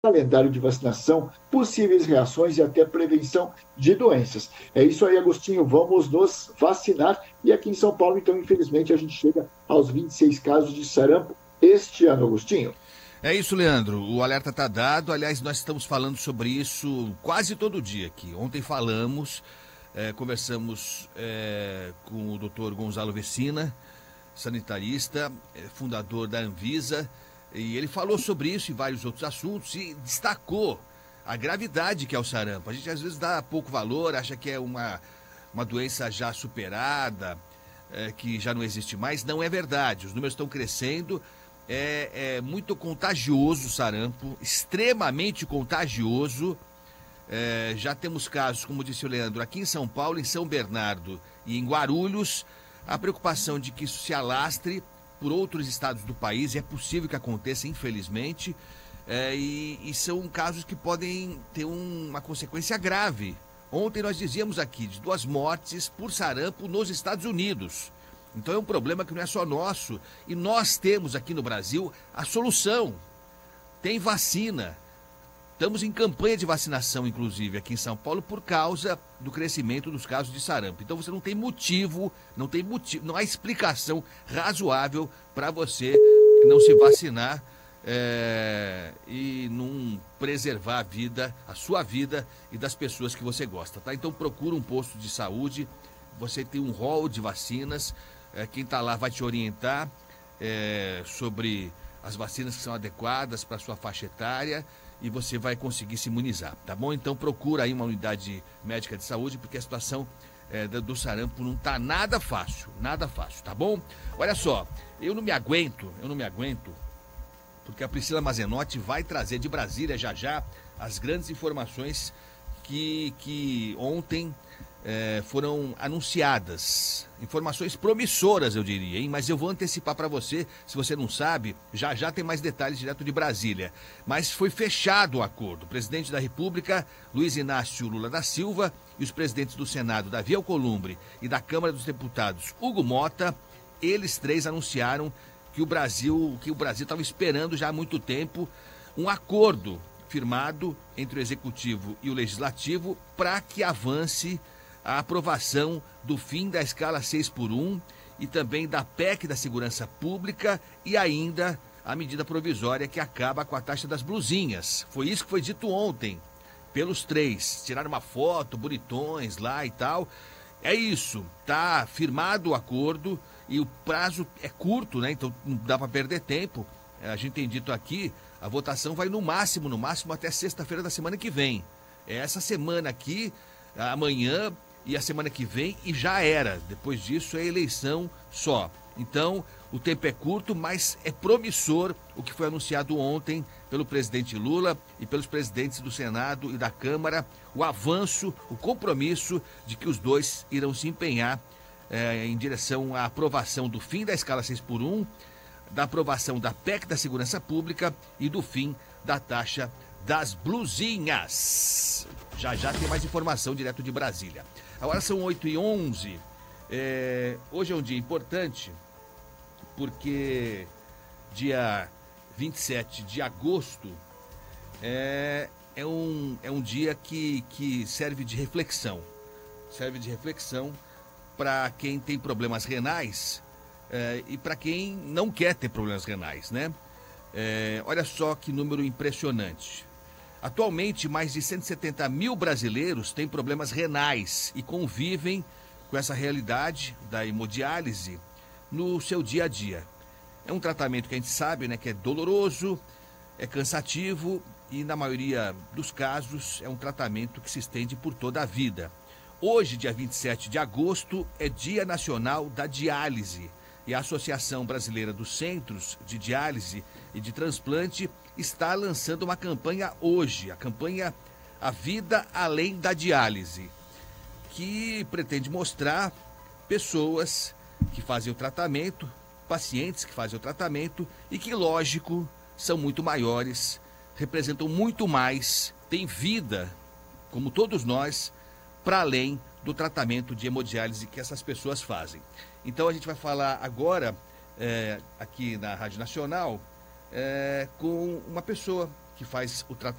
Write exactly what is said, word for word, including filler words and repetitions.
calendário de vacinação, possíveis reações e até prevenção de doenças. É isso aí, Agostinho, vamos nos vacinar. E aqui em São Paulo, então, infelizmente, a gente chega aos vinte e seis casos de sarampo este ano, Agostinho. É isso, Leandro. O alerta está dado. Aliás, nós estamos falando sobre isso quase todo dia aqui. Ontem falamos, é, conversamos é, com o doutor Gonzalo Vecina, sanitarista, é, fundador da Anvisa, e ele falou sobre isso e vários outros assuntos e destacou a gravidade que é o sarampo. A gente às vezes dá pouco valor, acha que é uma, uma doença já superada, é, que já não existe mais. Não é verdade. Os números estão crescendo. É, é muito contagioso o sarampo, extremamente contagioso. É, já temos casos, como disse o Leandro, aqui em São Paulo, em São Bernardo e em Guarulhos. A preocupação de que isso se alastre por outros estados do país, é possível que aconteça, infelizmente, é, e, e são casos que podem ter um, uma consequência grave. Ontem nós dizíamos aqui de duas mortes por sarampo nos Estados Unidos. Então é um problema que não é só nosso. E nós temos aqui no Brasil a solução. Tem vacina. Estamos em campanha de vacinação, inclusive, aqui em São Paulo, por causa do crescimento dos casos de sarampo. Então você não tem motivo, não tem motivo, não há explicação razoável para você não se vacinar é, e não preservar a vida, a sua vida e das pessoas que você gosta, tá? Então procura um posto de saúde, você tem um rol de vacinas. É, quem está lá vai te orientar é, sobre as vacinas que são adequadas para a sua faixa etária e você vai conseguir se imunizar, tá bom? Então procura aí uma unidade médica de saúde, porque a situação é, do, do sarampo não tá nada fácil, nada fácil, tá bom? Olha só, eu não me aguento, eu não me aguento, porque a Priscila Mazenotti vai trazer de Brasília já já as grandes informações que, que ontem É, foram anunciadas, informações promissoras, eu diria, hein? Mas eu vou antecipar para você, se você não sabe, já já tem mais detalhes direto de Brasília. Mas foi fechado o acordo. O presidente da República, Luiz Inácio Lula da Silva, e os presidentes do Senado, Davi Alcolumbre, e da Câmara dos Deputados, Hugo Mota, eles três anunciaram que o Brasil, que o Brasil estava esperando já há muito tempo, um acordo firmado entre o Executivo e o Legislativo para que avance a aprovação do fim da escala seis por um e também da P E C da Segurança Pública e ainda a medida provisória que acaba com a taxa das blusinhas. Foi isso que foi dito ontem pelos três. Tiraram uma foto, bonitões lá e tal. É isso, tá firmado o acordo e o prazo é curto, né? Então não dá para perder tempo. A gente tem dito aqui, a votação vai no máximo, no máximo até sexta-feira da semana que vem. É essa semana aqui, amanhã e a semana que vem, e já era. Depois disso é eleição só. Então, o tempo é curto, mas é promissor o que foi anunciado ontem pelo presidente Lula e pelos presidentes do Senado e da Câmara, o avanço, o compromisso de que os dois irão se empenhar eh, em direção à aprovação do fim da escala seis por um, da aprovação da P E C da Segurança Pública e do fim da taxa das blusinhas. Já já tem mais informação direto de Brasília. Agora são oito e onze. É, hoje é um dia importante porque dia vinte e sete de agosto é, é, um, é um dia que, que serve de reflexão. Serve de reflexão para quem tem problemas renais é, e para quem não quer ter problemas renais, né? É, olha só que número impressionante. Atualmente, mais de cento e setenta mil brasileiros têm problemas renais e convivem com essa realidade da hemodiálise no seu dia a dia. É um tratamento que a gente sabe, né, que é doloroso, é cansativo e, na maioria dos casos, é um tratamento que se estende por toda a vida. Hoje, dia vinte e sete de agosto, é Dia Nacional da Diálise. E a Associação Brasileira dos Centros de Diálise e de Transplante está lançando uma campanha hoje, a campanha A Vida Além da Diálise, que pretende mostrar pessoas que fazem o tratamento, pacientes que fazem o tratamento e que, lógico, são muito maiores, representam muito mais, têm vida, como todos nós, para além do tratamento de hemodiálise que essas pessoas fazem. Então a gente vai falar agora, é, aqui na Rádio Nacional, é, com uma pessoa que faz o tratamento